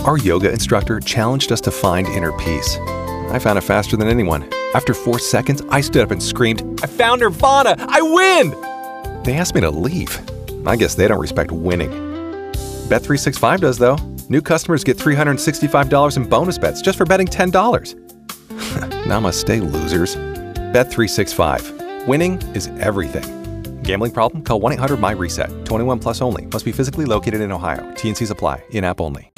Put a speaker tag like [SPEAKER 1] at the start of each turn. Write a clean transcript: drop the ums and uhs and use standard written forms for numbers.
[SPEAKER 1] Our yoga instructor challenged us to find inner peace. I found it faster than anyone. After 4 seconds, I stood up and screamed, "I found Nirvana! I win!" They asked me to leave. I guess they don't respect winning. Bet365 does, though. New customers get $365 in bonus bets just for betting $10. Namaste, losers. Bet365. Winning is everything. Gambling problem? Call 1-800-MY-RESET. 21 plus only. Must be physically located in Ohio. T&Cs apply. In-app only.